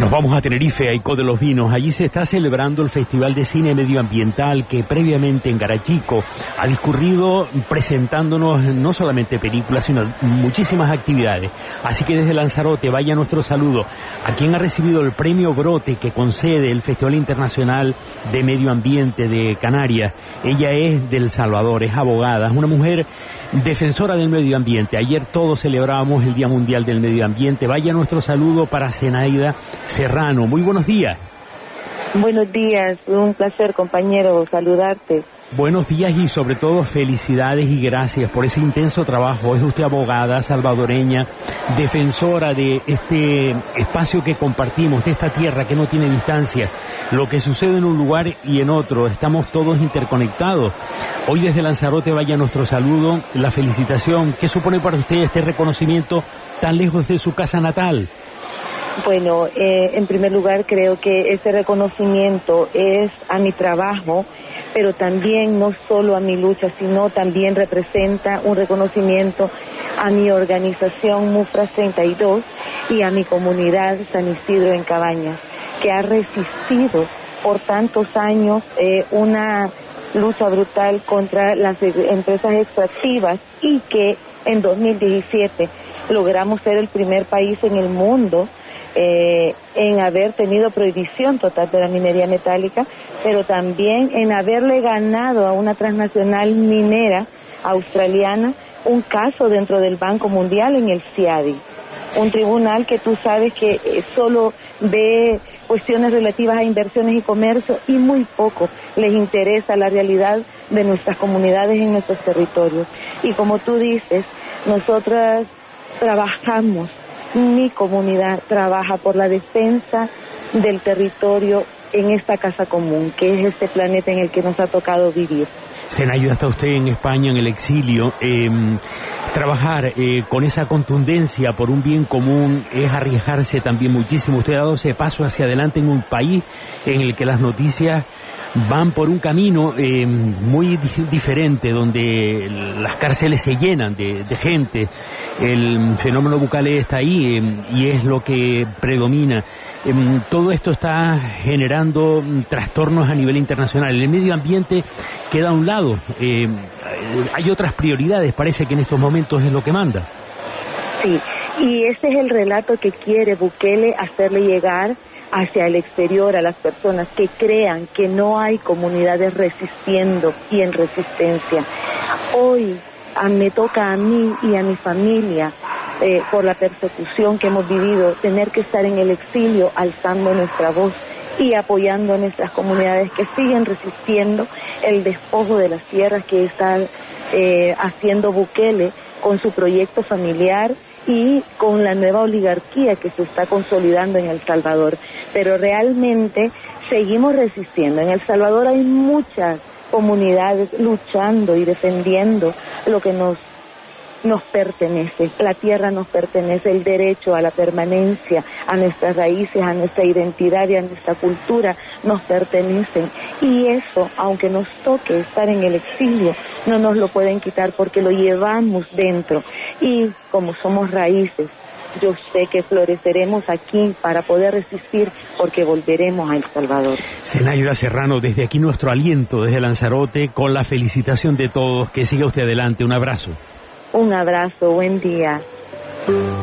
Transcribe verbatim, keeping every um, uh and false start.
Nos vamos a Tenerife, a Icó de los Vinos. Allí se está celebrando el Festival de Cine Medioambiental que previamente en Garachico ha discurrido presentándonos no solamente películas, sino muchísimas actividades. Así que desde Lanzarote vaya nuestro saludo a quien ha recibido el premio Brote que concede el Festival Internacional de Medio Ambiente de Canarias. Ella es del Salvador, es abogada, es una mujer defensora del medio ambiente. Ayer todos celebrábamos el Día Mundial del Medio Ambiente. Vaya nuestro saludo para Zenaida Serrano. Muy buenos días. Buenos días, un placer, compañero, saludarte. Buenos días y sobre todo felicidades y gracias por ese intenso trabajo. Es usted abogada salvadoreña, defensora de este espacio que compartimos, de esta tierra que no tiene distancia. Lo que sucede en un lugar y en otro, estamos todos interconectados. Hoy desde Lanzarote vaya nuestro saludo, la felicitación. ¿Qué supone para usted este reconocimiento tan lejos de su casa natal? Bueno, eh, en primer lugar creo que ese reconocimiento es a mi trabajo, pero también no solo a mi lucha, sino también representa un reconocimiento a mi organización MUFRAS treinta y dos y a mi comunidad San Isidro en Cabañas, que ha resistido por tantos años eh, una lucha brutal contra las empresas extractivas y que en dos mil diecisiete logramos ser el primer país en el mundo Eh, en haber tenido prohibición total de la minería metálica, pero también en haberle ganado a una transnacional minera australiana un caso dentro del Banco Mundial en el C I A D I, un tribunal que tú sabes que eh, solo ve cuestiones relativas a inversiones y comercio y muy poco les interesa la realidad de nuestras comunidades en nuestros territorios. Y como tú dices, nosotras trabajamos, mi comunidad trabaja por la defensa del territorio en esta casa común, que es este planeta en el que nos ha tocado vivir. Zenaida, está usted en España, en el exilio. Eh, trabajar eh, con esa contundencia por un bien común es arriesgarse también muchísimo. Usted ha dado ese paso hacia adelante en un país en el que las noticias van por un camino eh, muy di- diferente, donde las cárceles se llenan de, de gente. El fenómeno Bukele está ahí eh, y es lo que predomina. Eh, todo esto está generando trastornos a nivel internacional. El medio ambiente queda a un lado. Eh, hay otras prioridades, parece que en estos momentos es lo que manda. Sí, y ese es el relato que quiere Bukele hacerle llegar hacia el exterior a las personas que crean que no hay comunidades resistiendo y en resistencia. Hoy a, me toca a mí y a mi familia, eh, por la persecución que hemos vivido, tener que estar en el exilio alzando nuestra voz y apoyando a nuestras comunidades que siguen resistiendo el despojo de las tierras que está eh, haciendo Bukele con su proyecto familiar y con la nueva oligarquía que se está consolidando en El Salvador. Pero realmente seguimos resistiendo. En El Salvador hay muchas comunidades luchando y defendiendo lo que nos, nos pertenece. La tierra nos pertenece, el derecho a la permanencia, a nuestras raíces, a nuestra identidad y a nuestra cultura nos pertenecen. Y eso, aunque nos toque estar en el exilio, no nos lo pueden quitar porque lo llevamos dentro. Y como somos raíces, yo sé que floreceremos aquí para poder resistir porque volveremos a El Salvador. Zenaida Serrano, desde aquí nuestro aliento desde Lanzarote con la felicitación de todos. Que siga usted adelante. Un abrazo. Un abrazo, buen día.